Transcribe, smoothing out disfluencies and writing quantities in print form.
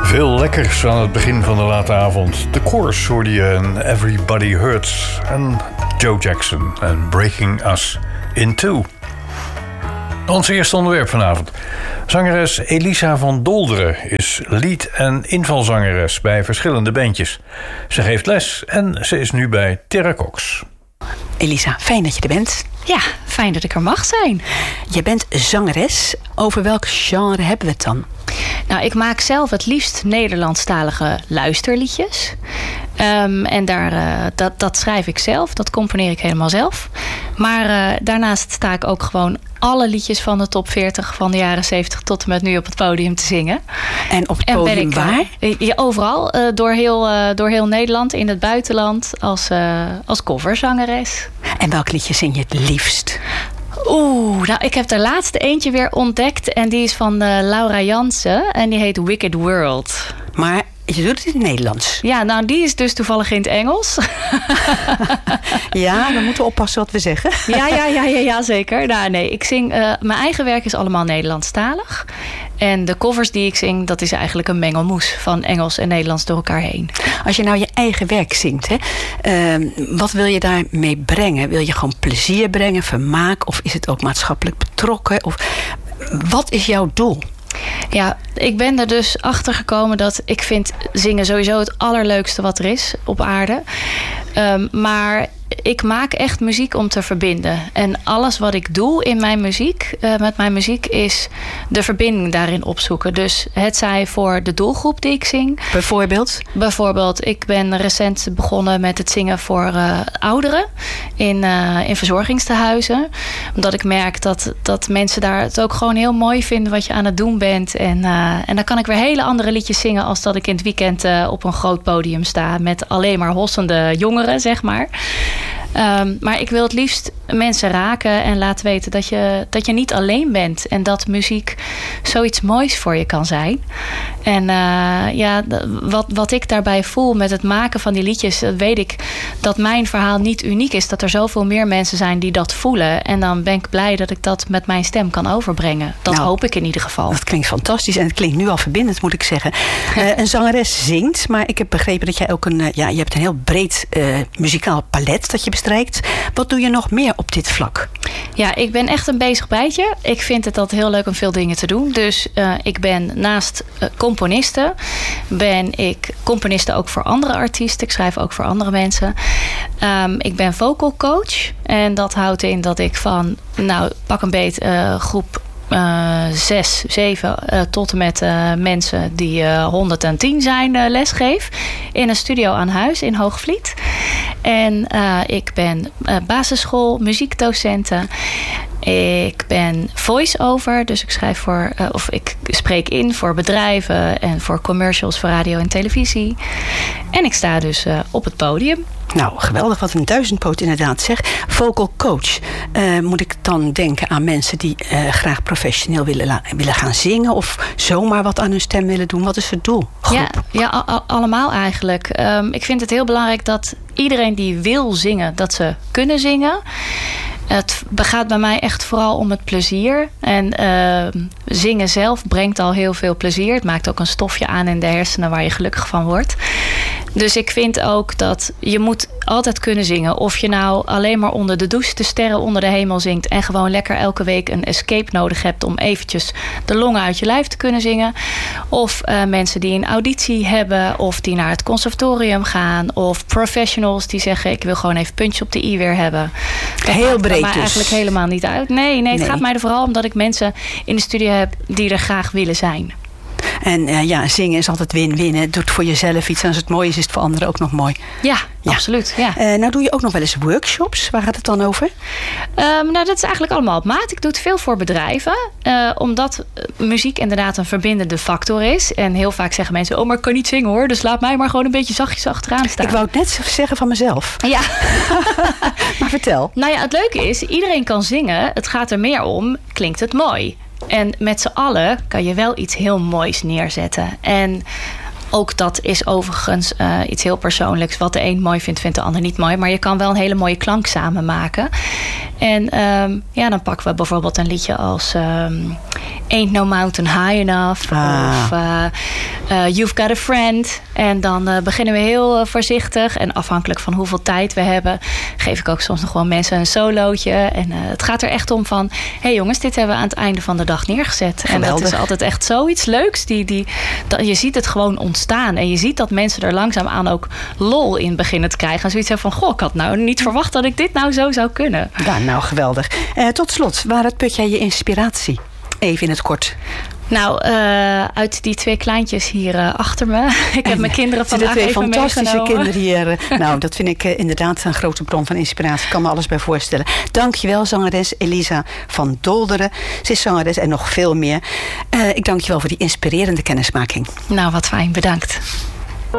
Veel lekkers aan het begin van de late avond. The Course hoorde je en Everybody Hurts. En Joe Jackson en Breaking Us in Two. Ons eerste onderwerp vanavond. Zangeres Elisa van Dolderen is lead- en invalzangeres bij verschillende bandjes. Ze geeft les en ze is nu bij Terra Cox. Elisa, fijn dat je er bent. Ja, fijn dat ik er mag zijn. Je bent zangeres. Over welk genre hebben we het dan? Nou, ik maak zelf het liefst Nederlandstalige luisterliedjes. En dat schrijf ik zelf. Dat componeer ik helemaal zelf. Maar daarnaast sta ik ook gewoon alle liedjes van de top 40 van de jaren 70 tot en met nu op het podium te zingen. En op het podium waar? Ja, overal. Door heel Nederland, in het buitenland, als coverzangeres. En welk liedje zing je het liefst? Nou, ik heb er laatste eentje weer ontdekt. En die is van Laura Jansen. En die heet Wicked World. Maar je doet het in het Nederlands. Ja, nou, die is dus toevallig in het Engels. Ja, we moeten oppassen wat we zeggen. Ja, zeker. Nou, nee, ik zing... mijn eigen werk is allemaal Nederlandstalig. En de covers die ik zing, dat is eigenlijk een mengelmoes van Engels en Nederlands door elkaar heen. Als je nou je eigen werk zingt, hè, wat wil je daarmee brengen? Wil je gewoon plezier brengen, vermaak? Of is het ook maatschappelijk betrokken? Of wat is jouw doel? Ja, ik ben er dus achter gekomen dat ik vind zingen sowieso het allerleukste wat er is op aarde. Maar ik maak echt muziek om te verbinden. En alles wat ik doe in mijn muziek, met mijn muziek, is de verbinding daarin opzoeken. Dus het zij voor de doelgroep die ik zing. Bijvoorbeeld, ik ben recent begonnen met het zingen voor ouderen in verzorgingstehuizen. Omdat ik merk dat mensen daar het ook gewoon heel mooi vinden wat je aan het doen bent. En dan kan ik weer hele andere liedjes zingen als dat ik in het weekend op een groot podium sta met alleen maar hossende jongeren, zeg maar. Maar ik wil het liefst mensen raken en laten weten dat je niet alleen bent. En dat muziek zoiets moois voor je kan zijn. En wat ik daarbij voel met het maken van die liedjes, weet ik dat mijn verhaal niet uniek is. Dat er zoveel meer mensen zijn die dat voelen. En dan ben ik blij dat ik dat met mijn stem kan overbrengen. Dat hoop ik in ieder geval. Dat klinkt fantastisch en het klinkt nu al verbindend, moet ik zeggen. Een zangeres zingt, maar ik heb begrepen dat jij ook je hebt een heel breed muzikaal palet dat je bestrijkt. Wat doe je nog meer op dit vlak? Ja, ik ben echt een bezig bijtje. Ik vind het altijd heel leuk om veel dingen te doen. Dus ik ben naast componiste, ben ik componiste ook voor andere artiesten. Ik schrijf ook voor andere mensen. Ik ben vocal coach. En dat houdt in dat ik van, pak een beet groep 6, 7 tot en met mensen die 110 zijn lesgeef. In een studio aan huis in Hoogvliet. En ik ben basisschool muziekdocenten. Ik ben voice-over, dus ik schrijf ik spreek in voor bedrijven en voor commercials voor radio en televisie. En ik sta dus op het podium. Nou, geweldig, wat een duizendpoot inderdaad zeg. Vocal coach. Moet ik dan denken aan mensen die graag professioneel willen gaan zingen of zomaar wat aan hun stem willen doen? Wat is het doel? Ja, allemaal eigenlijk. Ik vind het heel belangrijk dat iedereen die wil zingen, dat ze kunnen zingen. Het gaat bij mij echt vooral om het plezier. En zingen zelf brengt al heel veel plezier. Het maakt ook een stofje aan in de hersenen waar je gelukkig van wordt. Dus ik vind ook dat je moet altijd kunnen zingen. Of je nou alleen maar onder de douche de sterren onder de hemel zingt en gewoon lekker elke week een escape nodig hebt om eventjes de longen uit je lijf te kunnen zingen. Of mensen die een auditie hebben of die naar het conservatorium gaan. Of professionals die zeggen ik wil gewoon even puntjes op de i weer hebben. Dat heel breed dus. Maar eigenlijk helemaal niet uit. Nee, het gaat mij er vooral om dat ik mensen in de studio heb die er graag willen zijn. En zingen is altijd win-win. Het doet voor jezelf iets. En als het mooi is, is het voor anderen ook nog mooi. Ja. Absoluut. Ja. Nou doe je ook nog wel eens workshops. Waar gaat het dan over? Dat is eigenlijk allemaal op maat. Ik doe het veel voor bedrijven. Omdat muziek inderdaad een verbindende factor is. En heel vaak zeggen mensen, maar ik kan niet zingen hoor. Dus laat mij maar gewoon een beetje zachtjes achteraan staan. Ik wou het net zeggen van mezelf. Ja. Maar vertel. Nou ja, het leuke is, iedereen kan zingen. Het gaat er meer om, klinkt het mooi? En met z'n allen kan je wel iets heel moois neerzetten. En ook dat is overigens iets heel persoonlijks. Wat de een mooi vindt, vindt de ander niet mooi. Maar je kan wel een hele mooie klank samen maken. En dan pakken we bijvoorbeeld een liedje als Ain't No Mountain High Enough. Of You've Got a Friend. En dan beginnen we heel voorzichtig. En afhankelijk van hoeveel tijd we hebben, geef ik ook soms nog wel mensen een solootje. En het gaat er echt om van, hey jongens, dit hebben we aan het einde van de dag neergezet. Geweldig. En dat is altijd echt zoiets leuks. Je ziet het gewoon ontstaan. En je ziet dat mensen er langzaamaan ook lol in beginnen te krijgen. En zoiets hebben van, ik had nou niet verwacht dat ik dit nou zo zou kunnen. Ja, nou geweldig. Tot slot, waaruit put jij je inspiratie? Even in het kort. Nou, uit die 2 kleintjes hier achter me. Ik heb mijn kinderen vandaag twee even fantastische meegenomen. kinderen hier. Nou, dat vind ik inderdaad een grote bron van inspiratie. Ik kan me alles bij voorstellen. Dankjewel, zangeres Elisa van Dolderen. Ze is zangeres en nog veel meer. Ik dank je wel voor die inspirerende kennismaking. Nou, wat fijn. Bedankt.